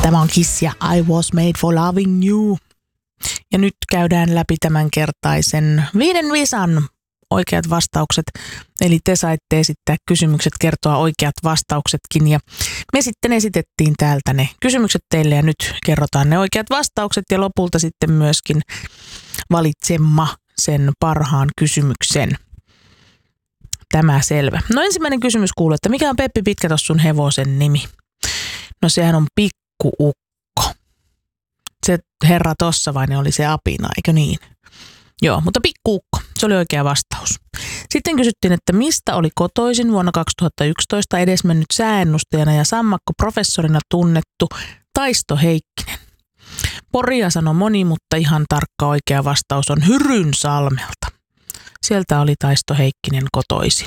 Tämä on Kiss ja I Was Made for Loving You. Ja nyt käydään läpi tämänkertaisen 5 visan oikeat vastaukset. Eli te saitte esittää kysymykset, kertoa oikeat vastauksetkin. Ja me sitten esitettiin täältä ne kysymykset teille ja nyt kerrotaan ne oikeat vastaukset. Ja lopulta sitten myöskin valitsemma sen parhaan kysymyksen. Tämä selvä. No ensimmäinen kysymys kuuluu, että mikä on Peppi Pitkätossun hevosen nimi? No sehän on Pikku-Ukko. Se herra tossa vai ne oli se apina, eikö niin? Joo, mutta Pikku-Ukko, se oli oikea vastaus. Sitten kysyttiin, että mistä oli kotoisin vuonna 2011 edesmennyt sääennustajana ja sammakkoprofessorina tunnettu Taisto Heikkinen. Poria sanoi moni, mutta ihan tarkka oikea vastaus on Hyrynsalmelta. Sieltä oli Taisto Heikkinen kotoisin.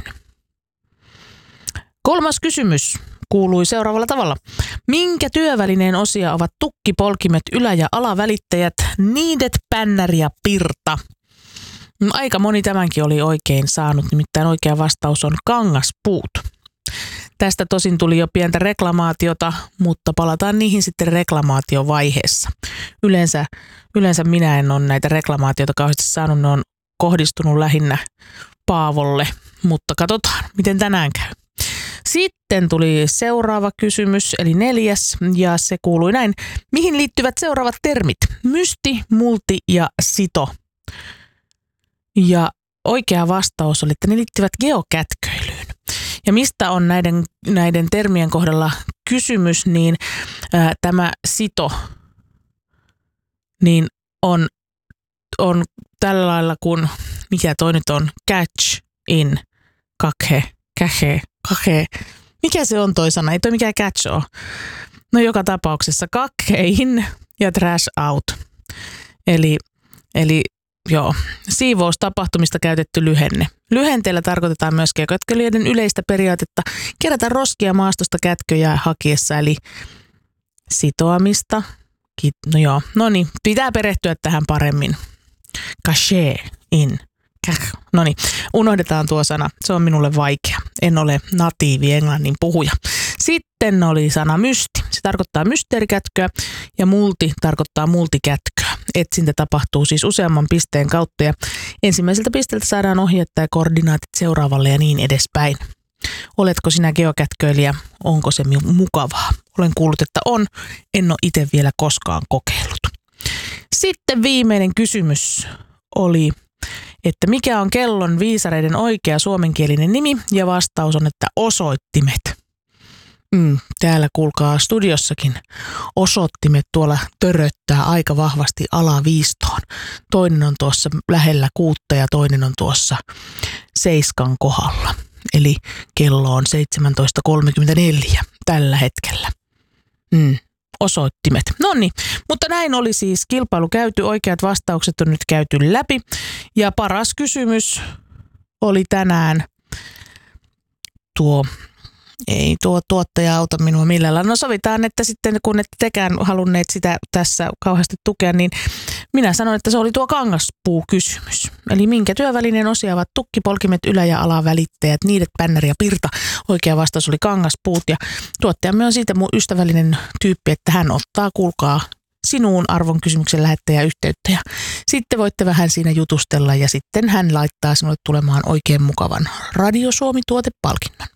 3. kysymys kuului seuraavalla tavalla. Minkä työvälineen osia ovat tukki, polkimet, ylä- ja alavälittäjät, niidet, pännäri ja pirta? Aika moni tämänkin oli oikein saanut, nimittäin oikea vastaus on kangaspuut. Tästä tosin tuli jo pientä reklamaatiota, mutta palataan niihin sitten reklamaatiovaiheessa. Yleensä minä en ole näitä reklamaatioita kauheasti saanut, ne on kohdistunut lähinnä Paavolle, mutta katsotaan, miten tänään käy. Sitten tuli seuraava kysymys, eli 4. ja se kuului näin. Mihin liittyvät seuraavat termit? Mysti, multi ja sito. Ja oikea vastaus oli, että ne liittyvät geokätköilyyn. Ja mistä on näiden termien kohdalla kysymys, niin tämä sito niin on tällä lailla kuin, mikä toi nyt on, catch in, kake. Mikä se on toi sana? Ei toi mikään catch ole. No joka tapauksessa kake in ja trash out. Eli joo, siivoustapahtumista käytetty lyhenne. Lyhenteellä tarkoitetaan myös geokätköilijöiden yleistä periaatetta kerätä roskia maastosta kätköjä hakiessa, eli sitoamista. No niin, pitää perehtyä tähän paremmin. Cache in. No niin, unohdetaan tuo sana. Se on minulle vaikea. En ole natiivi englannin puhuja. Sitten oli sana mysti. Se tarkoittaa mysteerikätköä ja multi tarkoittaa multikätköä. Etsintä tapahtuu siis useamman pisteen kautta ja ensimmäiseltä pisteeltä saadaan ohjetta ja koordinaatit seuraavalle ja niin edespäin. Oletko sinä geokätköilijä? Onko se mukavaa? Olen kuullut, että on. En ole itse vielä koskaan kokeillut. Sitten viimeinen kysymys oli, että mikä on kellon viisareiden oikea suomenkielinen nimi? Ja vastaus on, että osoittimet. Täällä kuulkaa studiossakin osoittimet tuolla töröttää aika vahvasti alaviistoon. Toinen on tuossa lähellä 6 ja toinen on tuossa 7 kohdalla. Eli kello on 17.34 tällä hetkellä. Osoittimet. Noniin, mutta näin oli siis kilpailu käyty. Oikeat vastaukset on nyt käyty läpi. Ja paras kysymys oli tänään tuo tuottaja auta minua millään lailla. No sovitaan, että sitten kun ette tekään halunneet sitä tässä kauheasti tukea, niin minä sanon, että se oli tuo kangaspuu-kysymys. Eli minkä työvälineen osia ovat tukki, polkimet, ylä- ja alavälittäjät, niidet, pännäri ja pirta. Oikea vastaus oli kangaspuut ja tuottajamme on siitä mun ystävällinen tyyppi, että hän ottaa, kuulkaa, sinuun arvon kysymyksen lähettäjä yhteyttä ja sitten voitte vähän siinä jutustella ja sitten hän laittaa sinulle tulemaan oikein mukavan Radio Suomi -tuotepalkinnon.